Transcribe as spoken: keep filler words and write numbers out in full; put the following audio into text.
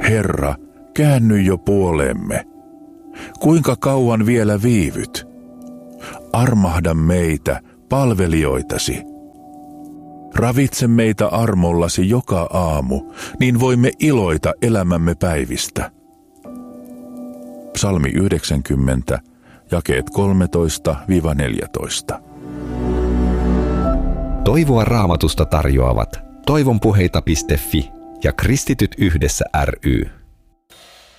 Herra, käänny jo puoleemme. Kuinka kauan vielä viivyt? Armahda meitä, palvelijoitasi. Ravitse meitä armollasi joka aamu, niin voimme iloita elämämme päivistä. Psalmi yhdeksänkymmentä, jakeet kolmetoista neljätoista. Toivoa Raamatusta tarjoavat toivonpuheita piste fi ja Kristityt yhdessä ry.